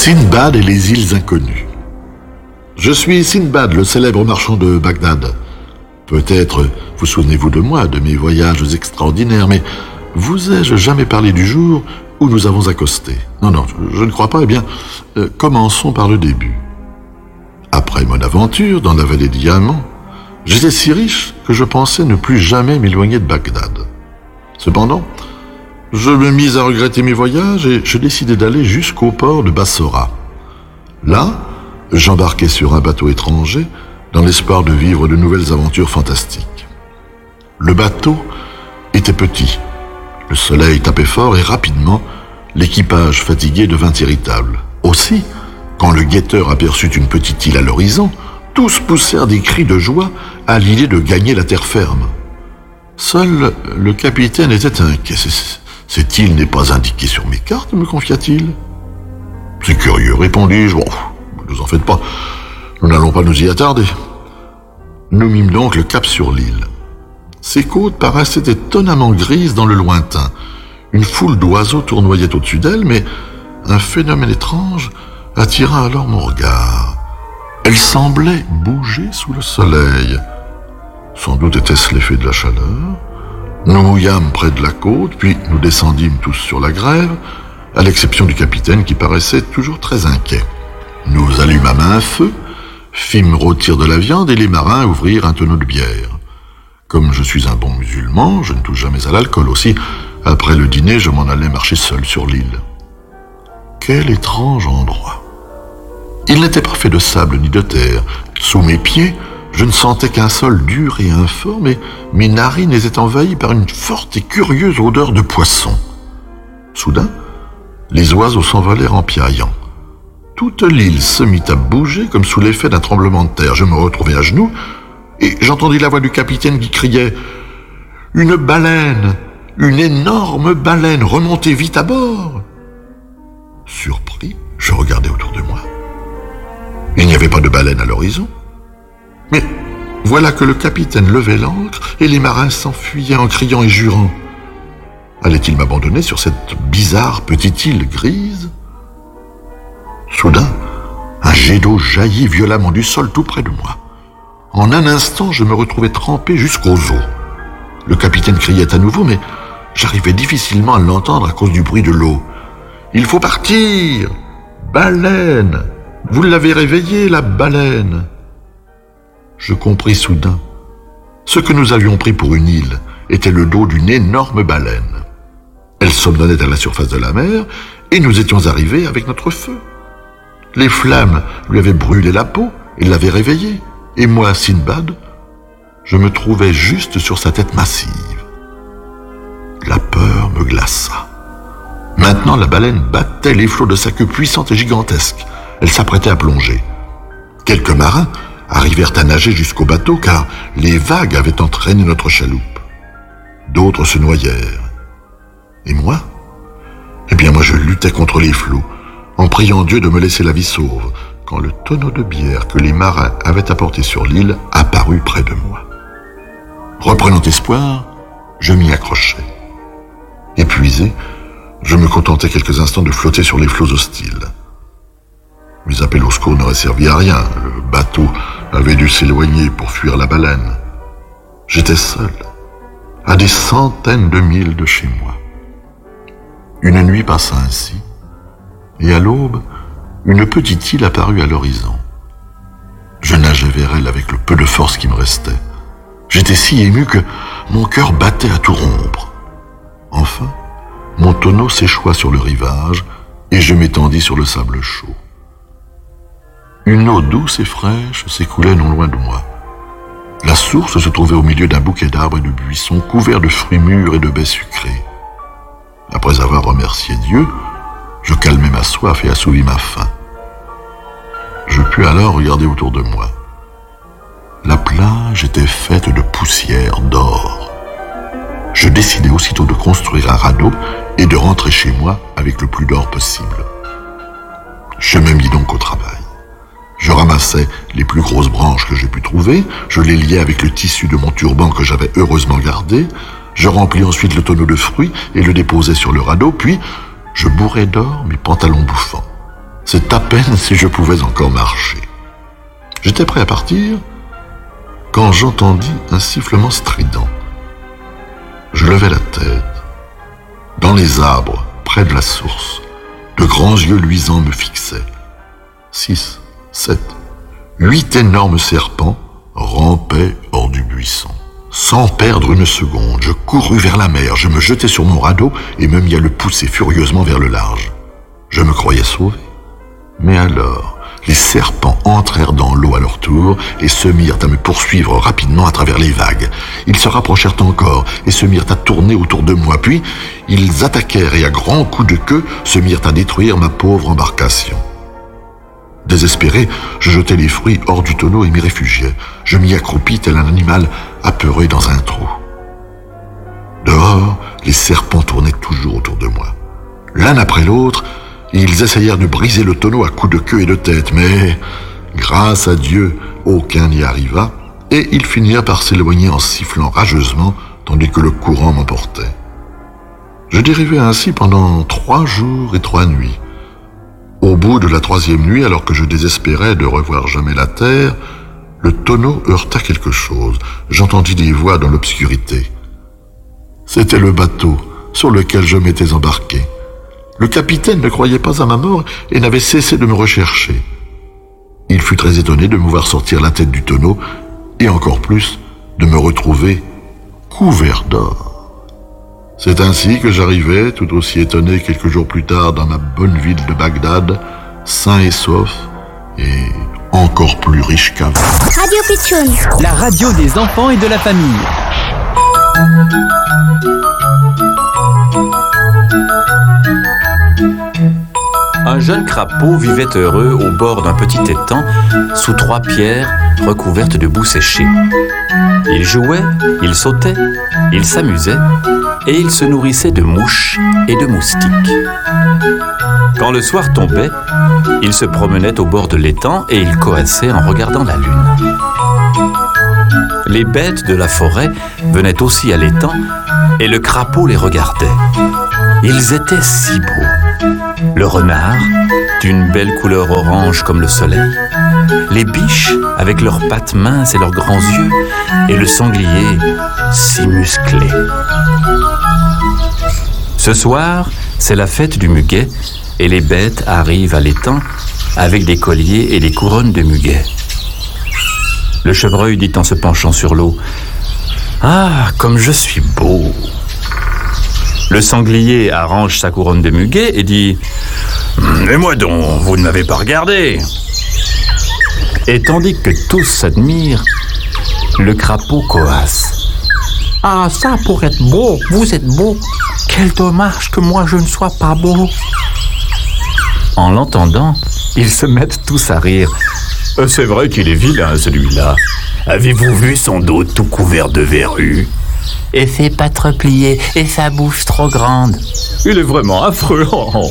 Sindbad et les îles inconnues. Je suis Sindbad, le célèbre marchand de Bagdad. Peut-être vous souvenez-vous de moi, de mes voyages extraordinaires, mais vous ai-je jamais parlé du jour où nous avons accosté? Non, je ne crois pas. Eh bien, commençons par le début. Après mon aventure dans la vallée des Diamants, j'étais si riche que je pensais ne plus jamais m'éloigner de Bagdad. Cependant, je me mis à regretter mes voyages et je décidai d'aller jusqu'au port de Bassora. Là, j'embarquai sur un bateau étranger dans l'espoir de vivre de nouvelles aventures fantastiques. Le bateau était petit, le soleil tapait fort et rapidement, l'équipage fatigué devint irritable. Aussi, quand le guetteur aperçut une petite île à l'horizon, tous poussèrent des cris de joie à l'idée de gagner la terre ferme. Seul le capitaine était inquiet. Cette île n'est pas indiquée sur mes cartes, me confia-t-il. C'est curieux, répondis-je. Bon, ne vous en faites pas, nous n'allons pas nous y attarder. Nous mîmes donc le cap sur l'île. Ses côtes paraissaient étonnamment grises dans le lointain. Une foule d'oiseaux tournoyait au-dessus d'elle, mais un phénomène étrange attira alors mon regard. Elle semblait bouger sous le soleil. Sans doute était-ce l'effet de la chaleur. Nous mouillâmes près de la côte, puis nous descendîmes tous sur la grève, à l'exception du capitaine qui paraissait toujours très inquiet. Nous allumâmes un feu, fîmes rôtir de la viande et les marins ouvrirent un tonneau de bière. Comme je suis un bon musulman, je ne touche jamais à l'alcool aussi. Après le dîner, je m'en allais marcher seul sur l'île. Quel étrange endroit! Il n'était pas fait de sable ni de terre. Sous mes pieds, je ne sentais qu'un sol dur et informe, et mes narines étaient envahies par une forte et curieuse odeur de poisson. Soudain, les oiseaux s'envolèrent en piaillant. Toute l'île se mit à bouger comme sous l'effet d'un tremblement de terre. Je me retrouvai à genoux, et j'entendis la voix du capitaine qui criait « Une baleine! Une énorme baleine! Remontez vite à bord !» Surpris, je regardai autour de moi. Il n'y avait pas de baleine à l'horizon. Mais voilà que le capitaine levait l'ancre et les marins s'enfuyaient en criant et jurant. Allait-il m'abandonner sur cette bizarre petite île grise? Soudain, un jet d'eau jaillit violemment du sol tout près de moi. En un instant, je me retrouvais trempé jusqu'aux os. Le capitaine criait à nouveau, mais j'arrivais difficilement à l'entendre à cause du bruit de l'eau. « Il faut partir! Baleine! Vous l'avez réveillée, la baleine !» Je compris soudain. Ce que nous avions pris pour une île était le dos d'une énorme baleine. Elle somnolait à la surface de la mer et nous étions arrivés avec notre feu. Les flammes lui avaient brûlé la peau et l'avaient réveillée. Et moi, Sindbad, je me trouvais juste sur sa tête massive. La peur me glaça. Maintenant, la baleine battait les flots de sa queue puissante et gigantesque. Elle s'apprêtait à plonger. Quelques marins arrivèrent à nager jusqu'au bateau car les vagues avaient entraîné notre chaloupe. D'autres se noyèrent. Et moi? Eh bien, moi, je luttais contre les flots, en priant Dieu de me laisser la vie sauve, quand le tonneau de bière que les marins avaient apporté sur l'île apparut près de moi. Reprenant espoir, je m'y accrochai. Épuisé, je me contentais quelques instants de flotter sur les flots hostiles. Mes appels au secours n'auraient servi à rien. Le bateau avait dû s'éloigner pour fuir la baleine. J'étais seul, à des centaines de milles de chez moi. Une nuit passa ainsi, et à l'aube, une petite île apparut à l'horizon. Je nageais vers elle avec le peu de force qui me restait. J'étais si ému que mon cœur battait à tout rompre. Enfin, mon tonneau s'échoua sur le rivage et je m'étendis sur le sable chaud. Une eau douce et fraîche s'écoulait non loin de moi. La source se trouvait au milieu d'un bouquet d'arbres et de buissons couverts de fruits mûrs et de baies sucrées. Après avoir remercié Dieu, je calmai ma soif et assouvis ma faim. Je pus alors regarder autour de moi. La plage était faite de poussière d'or. Je décidai aussitôt de construire un radeau et de rentrer chez moi avec le plus d'or possible. Je me mis donc au travail. Je ramassai les plus grosses branches que j'ai pu trouver, je les liai avec le tissu de mon turban que j'avais heureusement gardé, je remplis ensuite le tonneau de fruits et le déposai sur le radeau, puis je bourrai d'or mes pantalons bouffants. C'est à peine si je pouvais encore marcher. J'étais prêt à partir quand j'entendis un sifflement strident. Je levai la tête. Dans les arbres, près de la source, de grands yeux luisants me fixaient. 6, 7, 8 énormes serpents rampaient hors du buisson. Sans perdre une seconde, je courus vers la mer, je me jetai sur mon radeau et me mis à le pousser furieusement vers le large. Je me croyais sauvé. Mais alors, les serpents entrèrent dans l'eau à leur tour et se mirent à me poursuivre rapidement à travers les vagues. Ils se rapprochèrent encore et se mirent à tourner autour de moi. Puis, ils attaquèrent et à grands coups de queue se mirent à détruire ma pauvre embarcation. Désespéré, je jetai les fruits hors du tonneau et m'y réfugiai. Je m'y accroupis tel un animal apeuré dans un trou. Dehors, les serpents tournaient toujours autour de moi. L'un après l'autre, ils essayèrent de briser le tonneau à coups de queue et de tête, mais, grâce à Dieu, aucun n'y arriva, et ils finirent par s'éloigner en sifflant rageusement, tandis que le courant m'emportait. Je dérivai ainsi pendant 3 jours et 3 nuits. Au bout de la 3e nuit, alors que je désespérais de revoir jamais la terre, le tonneau heurta quelque chose. J'entendis des voix dans l'obscurité. C'était le bateau sur lequel je m'étais embarqué. Le capitaine ne croyait pas à ma mort et n'avait cessé de me rechercher. Il fut très étonné de me voir sortir la tête du tonneau et encore plus de me retrouver couvert d'or. C'est ainsi que j'arrivai, tout aussi étonné quelques jours plus tard, dans ma bonne ville de Bagdad, sain et sauf et encore plus riche qu'avant. Radio Pitchoun, la radio des enfants et de la famille. Un jeune crapaud vivait heureux au bord d'un petit étang, sous 3 pierres recouvertes de boue séchée. Il jouait, il sautait, il s'amusait et il se nourrissait de mouches et de moustiques. Quand le soir tombait, il se promenait au bord de l'étang et il coassait en regardant la lune. Les bêtes de la forêt venaient aussi à l'étang et le crapaud les regardait. Ils étaient si beaux. Le renard, d'une belle couleur orange comme le soleil, les biches avec leurs pattes minces et leurs grands yeux, et le sanglier si musclé. Ce soir, c'est la fête du muguet, et les bêtes arrivent à l'étang avec des colliers et des couronnes de muguet. Le chevreuil dit en se penchant sur l'eau: « Ah, comme je suis beau !» Le sanglier arrange sa couronne de muguet et dit: « Mais moi donc, vous ne m'avez pas regardé !» Et tandis que tous s'admirent, le crapaud coasse: « Ah, ça pour être beau, vous êtes beau. Quel dommage que moi je ne sois pas beau. » En l'entendant, ils se mettent tous à rire. « C'est vrai qu'il est vilain celui-là. Avez-vous vu son dos tout couvert de verrues ? Et ses pattes repliées, et sa bouche trop grande. Il est vraiment affreux. »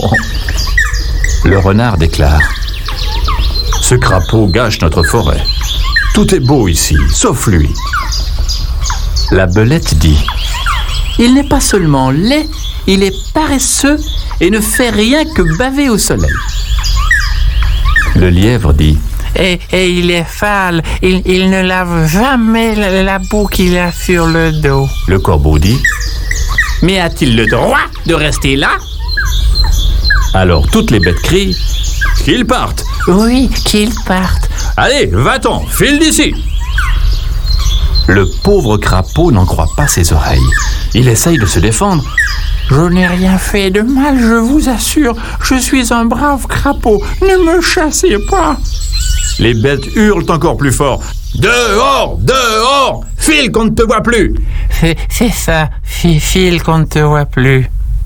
Le renard déclare: « Ce crapaud gâche notre forêt. Tout est beau ici, sauf lui. » La belette dit: « Il n'est pas seulement laid, il est paresseux et ne fait rien que baver au soleil. » Le lièvre dit: Et il est fâle, il ne lave jamais la boue qu'il a sur le dos. Le corbeau dit: Mais a-t-il le droit de rester là? Alors toutes les bêtes crient: Qu'il parte! Oui, qu'il parte. Allez, va-t'en, file d'ici! Le pauvre crapaud n'en croit pas ses oreilles. Il essaye de se défendre. Je n'ai rien fait de mal, je vous assure. Je suis un brave crapaud. Ne me chassez pas. Les bêtes hurlent encore plus fort. Dehors, dehors, file qu'on ne te voit plus. C'est ça, file qu'on ne te voit plus.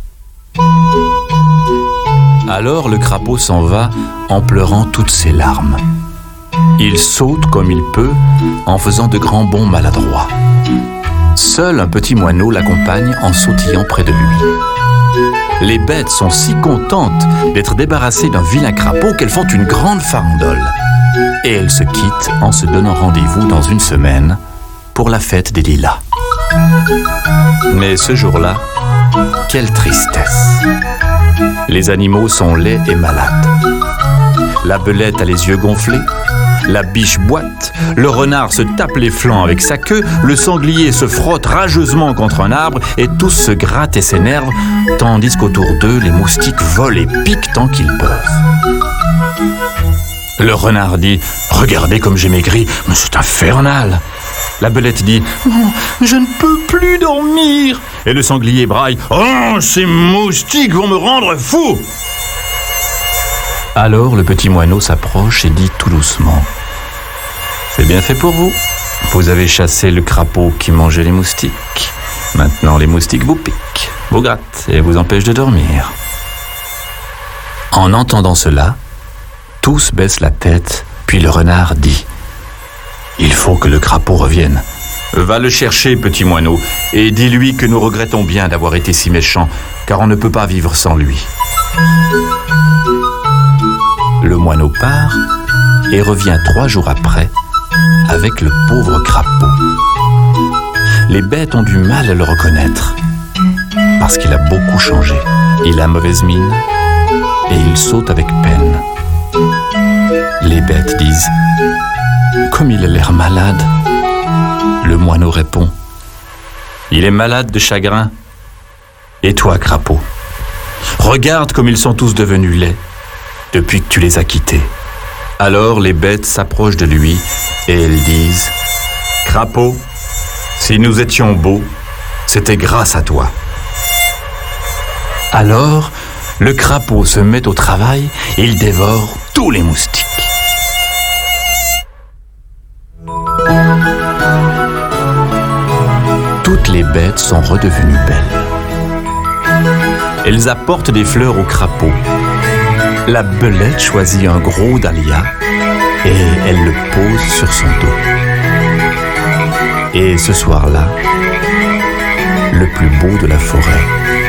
Alors le crapaud s'en va en pleurant toutes ses larmes. Il saute comme il peut en faisant de grands bonds maladroits. Seul un petit moineau l'accompagne en sautillant près de lui. Les bêtes sont si contentes d'être débarrassées d'un vilain crapaud qu'elles font une grande farandole. Et elles se quittent en se donnant rendez-vous dans 1 semaine pour la fête des lilas. Mais ce jour-là, quelle tristesse! Les animaux sont laids et malades. La belette a les yeux gonflés, la biche boite, le renard se tape les flancs avec sa queue, le sanglier se frotte rageusement contre un arbre et tous se grattent et s'énervent, tandis qu'autour d'eux, les moustiques volent et piquent tant qu'ils peuvent. Le renard dit « Regardez comme j'ai maigri, mais c'est infernal !» La belette dit « Oh, je ne peux plus dormir !» Et le sanglier braille « Oh, ces moustiques vont me rendre fou !» Alors le petit moineau s'approche et dit tout doucement « C'est bien fait pour vous. Vous avez chassé le crapaud qui mangeait les moustiques. Maintenant les moustiques vous piquent, vous grattent et vous empêchent de dormir. » En entendant cela, tous baissent la tête, puis le renard dit « Il faut que le crapaud revienne. Va le chercher, petit moineau, et dis-lui que nous regrettons bien d'avoir été si méchants, car on ne peut pas vivre sans lui. » Le moineau part et revient 3 jours après avec le pauvre crapaud. Les bêtes ont du mal à le reconnaître parce qu'il a beaucoup changé. Il a mauvaise mine et il saute avec peine. Les bêtes disent « Comme il a l'air malade !» Le moineau répond « Il est malade de chagrin. Et toi, crapaud, regarde comme ils sont tous devenus laids depuis que tu les as quittés. » Alors les bêtes s'approchent de lui et elles disent « Crapaud, si nous étions beaux, c'était grâce à toi. » Alors le crapaud se met au travail et il dévore tous les moustiques. Toutes les bêtes sont redevenues belles. Elles apportent des fleurs au crapaud. La belette choisit un gros dahlia et elle le pose sur son dos. Et ce soir-là, le plus beau de la forêt